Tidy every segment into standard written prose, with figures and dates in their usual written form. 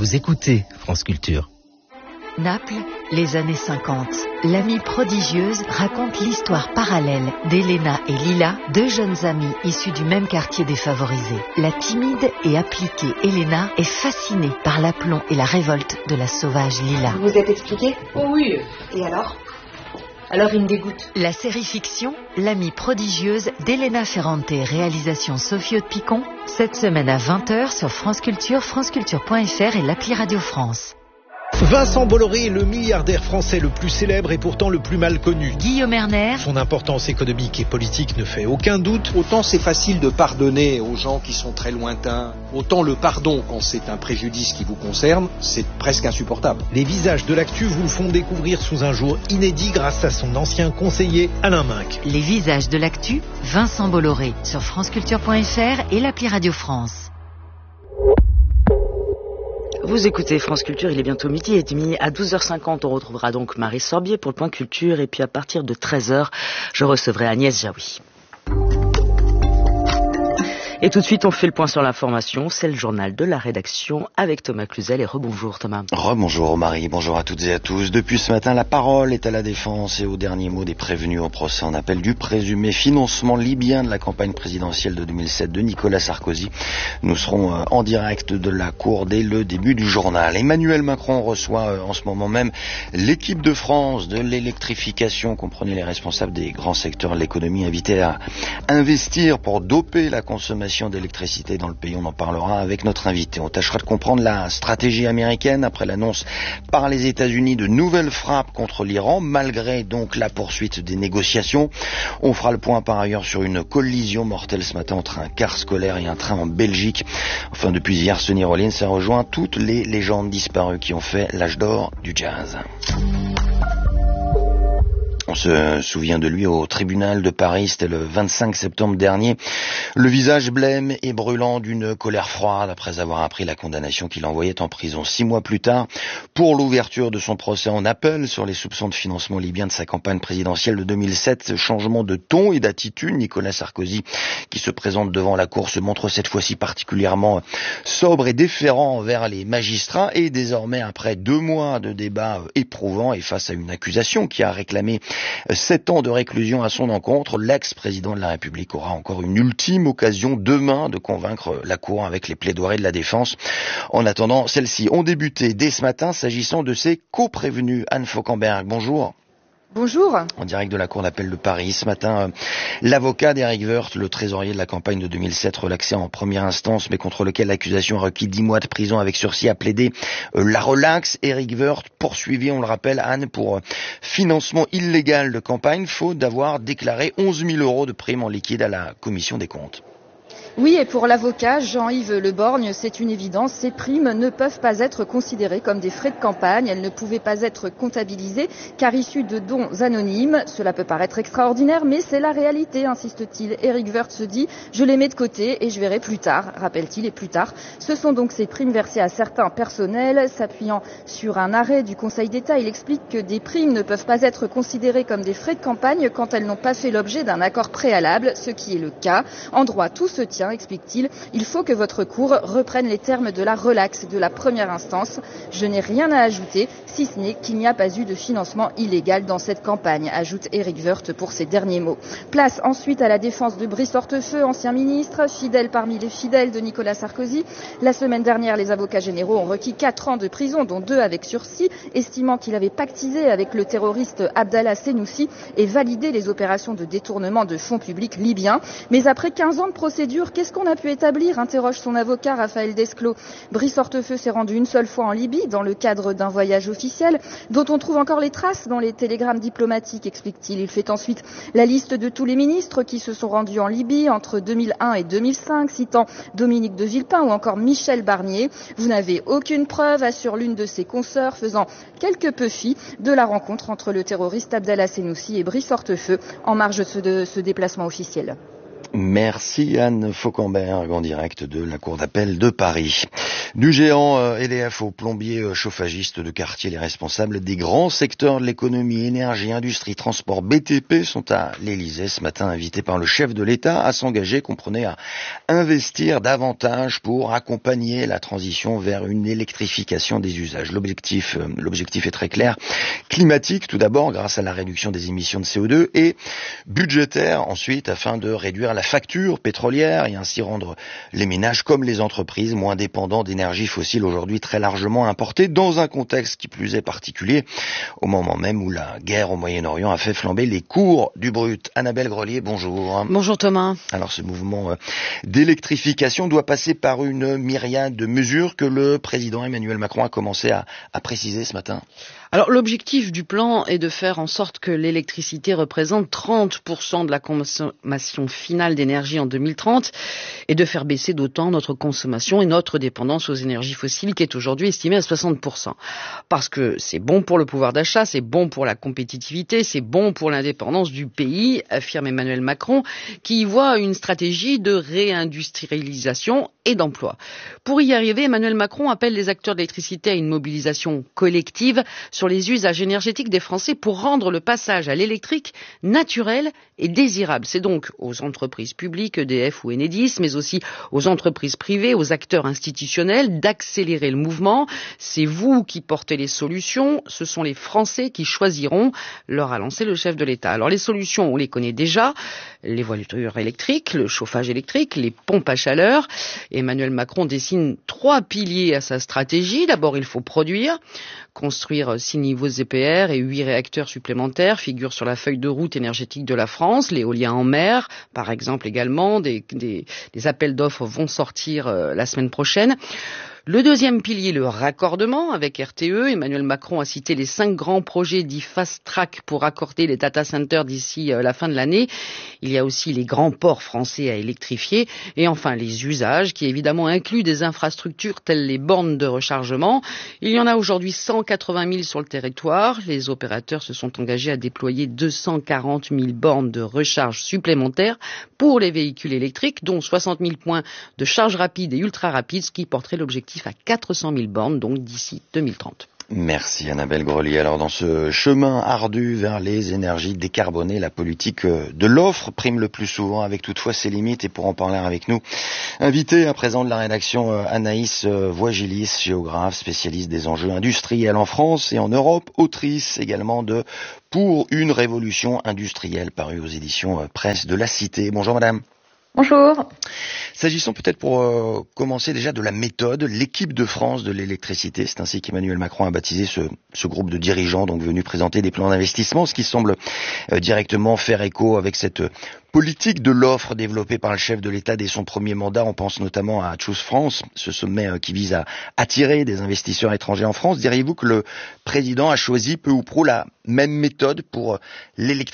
Vous écoutez France Culture. Naples, les années 50. L'amie prodigieuse raconte l'histoire parallèle d'Elena et Lila, deux jeunes amies issues du même quartier défavorisé. La timide et appliquée Elena est fascinée par l'aplomb et la révolte de la sauvage Lila. Vous vous êtes expliqué ? Oh oui. Et alors ? Alors il me dégoûte. La série fiction, L'amie prodigieuse d'Elena Ferrante, réalisation Sophie Haute-Picon, cette semaine à 20h sur France Culture, franceculture.fr et l'appli Radio France. Vincent Bolloré est le milliardaire français le plus célèbre et pourtant le plus mal connu. Guillaume Erner. Son importance économique et politique ne fait aucun doute. Autant c'est facile de pardonner aux gens qui sont très lointains, autant le pardon quand c'est un préjudice qui vous concerne, c'est presque insupportable. Les visages de l'actu vous le font découvrir sous un jour inédit grâce à son ancien conseiller Alain Minc. Les visages de l'actu, Vincent Bolloré, sur franceculture.fr et l'appli Radio France. Vous écoutez France Culture, il est bientôt midi et demi. À 12h50, on retrouvera donc Marie Sorbier pour le point culture. Et puis à partir de 13h, je recevrai Agnès Jaoui. Et tout de suite, on fait le point sur l'information. C'est le journal de la rédaction avec Thomas Cluzel. Et rebonjour Thomas. Rebonjour Marie, bonjour à toutes et à tous. Depuis ce matin, la parole est à la défense et au dernier mot des prévenus au procès en appel du présumé financement libyen de la campagne présidentielle de 2007 de Nicolas Sarkozy. Nous serons en direct de la cour dès le début du journal. Emmanuel Macron reçoit en ce moment même l'équipe de France de l'électrification. Comprenez les responsables des grands secteurs de l'économie invités à investir pour doper la consommation d'électricité dans le pays. On en parlera avec notre invité. On tâchera de comprendre la stratégie américaine après l'annonce par les États-Unis de nouvelles frappes contre l'Iran, malgré donc la poursuite des négociations. On fera le point par ailleurs sur une collision mortelle ce matin entre un car scolaire et un train en Belgique. Enfin, depuis hier, Sonny Rollins a rejoint toutes les légendes disparues qui ont fait l'âge d'or du jazz. On se souvient de lui au tribunal de Paris, c'était le 25 septembre dernier. Le visage blême et brûlant d'une colère froide après avoir appris la condamnation qu'il envoyait en prison 6 mois plus tard pour l'ouverture de son procès en appel sur les soupçons de financement libyen de sa campagne présidentielle de 2007. Changement de ton et d'attitude, Nicolas Sarkozy, qui se présente devant la cour, se montre cette fois-ci particulièrement sobre et déférent envers les magistrats. Et désormais, après 2 mois de débats éprouvants et face à une accusation qui a réclamé 7 ans de réclusion à son encontre, l'ex-président de la République aura encore une ultime occasion demain de convaincre la Cour avec les plaidoiries de la défense. En attendant, celles-ci ont débuté dès ce matin s'agissant de ses co-prévenus. Anne Fauquemberg, bonjour. Bonjour. En direct de la Cour d'appel de Paris. Ce matin, l'avocat d'Éric Woerth, le trésorier de la campagne de 2007, relaxé en première instance, mais contre lequel l'accusation a requis 10 mois de prison avec sursis, a plaidé la relaxe. Éric Woerth, poursuivi, on le rappelle, Anne, pour financement illégal de campagne, faute d'avoir déclaré 11 000 € de prime en liquide à la commission des comptes. Oui, et pour l'avocat Jean-Yves Le Borgne, c'est une évidence, ces primes ne peuvent pas être considérées comme des frais de campagne, elles ne pouvaient pas être comptabilisées car issues de dons anonymes. Cela peut paraître extraordinaire, mais c'est la réalité, insiste-t-il. Éric Woerth se dit, je les mets de côté et je verrai plus tard, rappelle-t-il, et plus tard. Ce sont donc ces primes versées à certains personnels. S'appuyant sur un arrêt du Conseil d'État, il explique que des primes ne peuvent pas être considérées comme des frais de campagne quand elles n'ont pas fait l'objet d'un accord préalable, ce qui est le cas. En droit, tout se tient, explique-t-il. Il faut que votre cour reprenne les termes de la relaxe de la première instance. Je n'ai rien à ajouter, si ce n'est qu'il n'y a pas eu de financement illégal dans cette campagne, ajoute Éric Woerth pour ses derniers mots. Place ensuite à la défense de Brice Hortefeux, ancien ministre, fidèle parmi les fidèles de Nicolas Sarkozy. La semaine dernière, les avocats généraux ont requis 4 ans de prison, dont 2 avec sursis, estimant qu'il avait pactisé avec le terroriste Abdallah Senoussi et validé les opérations de détournement de fonds publics libyens. Mais après 15 ans de procédure, qu'est-ce qu'on a pu établir, interroge son avocat Raphaël Desclos. Brice Hortefeux s'est rendu une seule fois en Libye dans le cadre d'un voyage officiel dont on trouve encore les traces dans les télégrammes diplomatiques, explique-t-il. Il fait ensuite la liste de tous les ministres qui se sont rendus en Libye entre 2001 et 2005, citant Dominique de Villepin ou encore Michel Barnier. Vous n'avez aucune preuve, assure l'une de ses consoeurs, faisant quelque peu fi de la rencontre entre le terroriste Abdallah Senoussi et Brice Hortefeux en marge de ce déplacement officiel. Merci Anne Fauquemberg en direct de la Cour d'appel de Paris. Du géant EDF aux plombiers chauffagistes de quartier, les responsables des grands secteurs de l'économie, énergie, industrie, transport, BTP sont à l'Elysée ce matin, invités par le chef de l'État à s'engager, comprenez, à investir davantage pour accompagner la transition vers une électrification des usages. L'objectif est très clair, climatique tout d'abord grâce à la réduction des émissions de CO2 et budgétaire ensuite afin de réduire la facture pétrolière et ainsi rendre les ménages comme les entreprises moins dépendants d'énergie fossile aujourd'hui très largement importée dans un contexte qui plus est particulier au moment même où la guerre au Moyen-Orient a fait flamber les cours du brut. Annabelle Grelier, bonjour. Bonjour Thomas. Alors ce mouvement d'électrification doit passer par une myriade de mesures que le président Emmanuel Macron a commencé à préciser ce matin. Alors l'objectif du plan est de faire en sorte que l'électricité représente 30% de la consommation finale d'énergie en 2030 et de faire baisser d'autant notre consommation et notre dépendance aux énergies fossiles qui est aujourd'hui estimée à 60%. Parce que c'est bon pour le pouvoir d'achat, c'est bon pour la compétitivité, c'est bon pour l'indépendance du pays, affirme Emmanuel Macron, qui y voit une stratégie de réindustrialisation et d'emploi. Pour y arriver, Emmanuel Macron appelle les acteurs de l'électricité à une mobilisation collective sur les usages énergétiques des Français pour rendre le passage à l'électrique naturel et désirable. C'est donc aux entreprises publiques, EDF ou Enedis, mais aussi aux entreprises privées, aux acteurs institutionnels d'accélérer le mouvement. C'est vous qui portez les solutions, ce sont les Français qui choisiront, leur a lancé le chef de l'État. Alors les solutions, on les connaît déjà, les voitures électriques, le chauffage électrique, les pompes à chaleur. Emmanuel Macron dessine 3 piliers à sa stratégie. D'abord, il faut construire 6 niveaux EPR et 8 réacteurs supplémentaires figurent sur la feuille de route énergétique de la France. L'éolien en mer, par exemple également, des appels d'offres vont sortir la semaine prochaine. Le deuxième pilier, le raccordement avec RTE. Emmanuel Macron a cité les 5 grands projets dits fast track pour raccorder les data centers d'ici la fin de l'année. Il y a aussi les grands ports français à électrifier. Et enfin, les usages qui évidemment incluent des infrastructures telles les bornes de rechargement. Il y en a aujourd'hui 180 000 sur le territoire. Les opérateurs se sont engagés à déployer 240 000 bornes de recharge supplémentaires pour les véhicules électriques, dont 60 000 points de charge rapide et ultra rapide, ce qui porterait l'objectif à 400 000 bornes, donc d'ici 2030. Merci Annabelle Grelier. Alors dans ce chemin ardu vers les énergies décarbonées, la politique de l'offre prime le plus souvent, avec toutefois ses limites. Et pour en parler avec nous, invité à présent de la rédaction Anaïs Voigilis, géographe, spécialiste des enjeux industriels en France et en Europe, autrice également de Pour une révolution industrielle, paru aux éditions Presse de la Cité. Bonjour madame. Bonjour. S'agissant peut-être pour commencer déjà de la méthode, l'équipe de France de l'électricité, c'est ainsi qu'Emmanuel Macron a baptisé ce groupe de dirigeants donc venus présenter des plans d'investissement, ce qui semble directement faire écho avec cette politique de l'offre développée par le chef de l'État dès son premier mandat. On pense notamment à Choose France, ce sommet qui vise à attirer des investisseurs étrangers en France. Diriez-vous que le président a choisi peu ou prou la même méthode pour l'électrification ?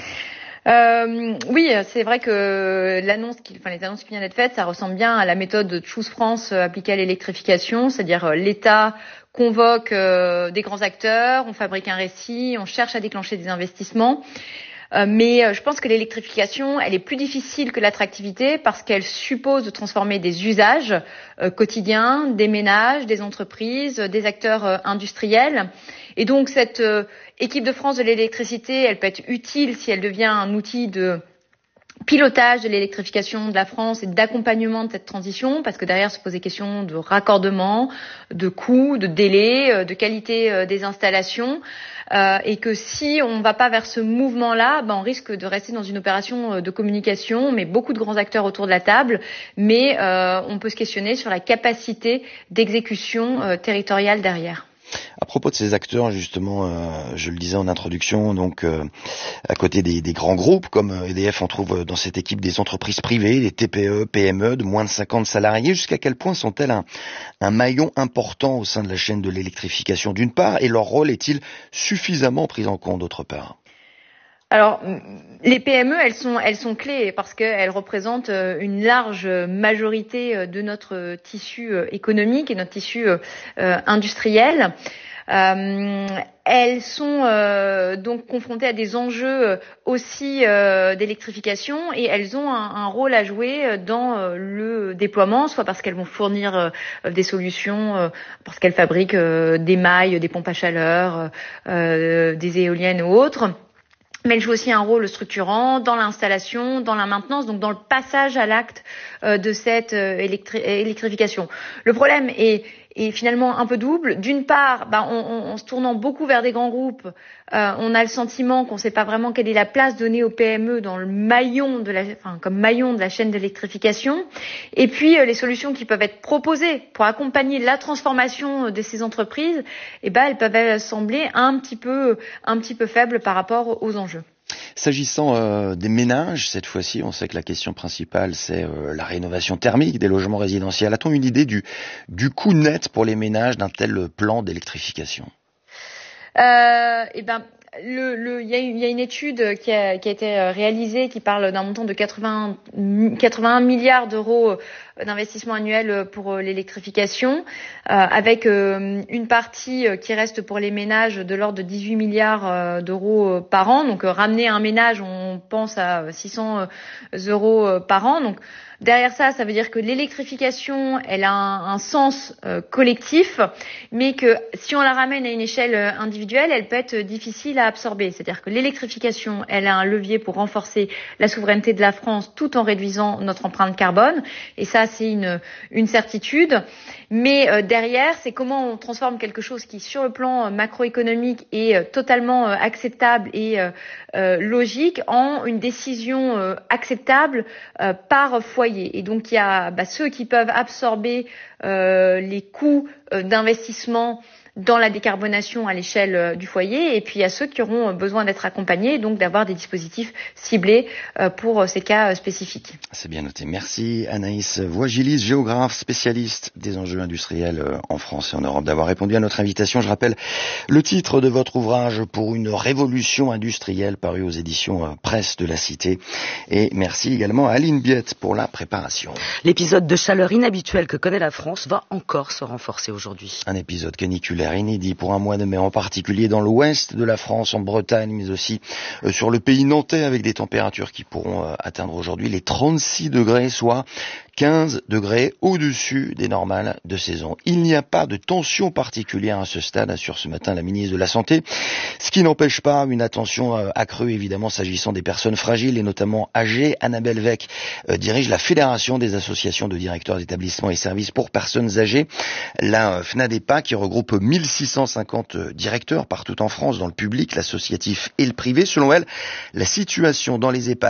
Oui, c'est vrai que les annonces qui viennent d'être faites, ça ressemble bien à la méthode de Choose France appliquée à l'électrification, c'est-à-dire l'État convoque des grands acteurs, on fabrique un récit, on cherche à déclencher des investissements. Mais je pense que l'électrification, elle est plus difficile que l'attractivité parce qu'elle suppose de transformer des usages quotidiens, des ménages, des entreprises, des acteurs industriels. Et donc cette équipe de France de l'électricité, elle peut être utile si elle devient un outil de pilotage de l'électrification de la France et d'accompagnement de cette transition, parce que derrière se posent des questions de raccordement, de coûts, de délai, de qualité des installations, et que si on ne va pas vers ce mouvement-là, on risque de rester dans une opération de communication, mais beaucoup de grands acteurs autour de la table, mais on peut se questionner sur la capacité d'exécution territoriale derrière. À propos de ces acteurs, justement, je le disais en introduction, donc à côté des grands groupes comme EDF, on trouve dans cette équipe des entreprises privées, des TPE, PME de moins de 50 salariés. Jusqu'à quel point sont-elles un maillon important au sein de la chaîne de l'électrification d'une part, et leur rôle est-il suffisamment pris en compte d'autre part ? Alors, les PME, elles sont clés parce qu'elles représentent une large majorité de notre tissu économique et notre tissu industriel. Elles sont donc confrontées à des enjeux aussi d'électrification et elles ont un rôle à jouer dans le déploiement, soit parce qu'elles vont fournir des solutions, parce qu'elles fabriquent des mailles, des pompes à chaleur, des éoliennes ou autres. Mais elle joue aussi un rôle structurant dans l'installation, dans la maintenance, donc dans le passage à l'acte de cette électrification. Le problème est finalement un peu double. D'une part, en se tournant beaucoup vers des grands groupes, on a le sentiment qu'on ne sait pas vraiment quelle est la place donnée aux PME dans le comme maillon de la chaîne d'électrification. Et puis les solutions qui peuvent être proposées pour accompagner la transformation de ces entreprises, elles peuvent sembler un petit peu faibles par rapport aux enjeux. S'agissant des ménages, cette fois-ci, on sait que la question principale, c'est la rénovation thermique des logements résidentiels. A-t-on une idée du coût net pour les ménages d'un tel plan d'électrification ? Il y a une étude qui a été réalisée qui parle d'un montant de 81 milliards d'euros d'investissement annuel pour l'électrification, avec une partie qui reste pour les ménages de l'ordre de 18 milliards d'euros par an. Donc ramener un ménage, on pense à 600 euros par an. Donc derrière ça veut dire que l'électrification, elle a un sens collectif, mais que si on la ramène à une échelle individuelle, elle peut être difficile à absorber. C'est-à-dire que l'électrification, elle a un levier pour renforcer la souveraineté de la France tout en réduisant notre empreinte carbone. Et ça, c'est une certitude. Mais derrière, c'est comment on transforme quelque chose qui, sur le plan macroéconomique, est totalement acceptable et logique en une décision acceptable par foyer. Et donc, il y a ceux qui peuvent absorber les coûts d'investissement dans la décarbonation à l'échelle du foyer, et puis il y a ceux qui auront besoin d'être accompagnés, donc d'avoir des dispositifs ciblés pour ces cas spécifiques. C'est bien noté. Merci Anaïs Voigilis, géographe, spécialiste des enjeux industriels en France et en Europe, d'avoir répondu à notre invitation. Je rappelle le titre de votre ouvrage, Pour une révolution industrielle, paru aux éditions Presse de la Cité. Et merci également à Aline Biette pour la préparation. L'épisode de chaleur inhabituelle que connaît la France va encore se renforcer aujourd'hui. Un épisode caniculaire inédit pour un mois de mai, en particulier dans l'ouest de la France, en Bretagne, mais aussi sur le pays nantais, avec des températures qui pourront atteindre aujourd'hui les 36 degrés, soit 15 degrés au-dessus des normales de saison. Il n'y a pas de tension particulière à ce stade, assure ce matin la ministre de la Santé, ce qui n'empêche pas une attention accrue, évidemment, s'agissant des personnes fragiles et notamment âgées. Annabelle Vec dirige la Fédération des associations de directeurs d'établissements et services pour personnes âgées, la FNADEPA, qui regroupe 1650 directeurs partout en France, dans le public, l'associatif et le privé. Selon elle, la situation dans les EHPAD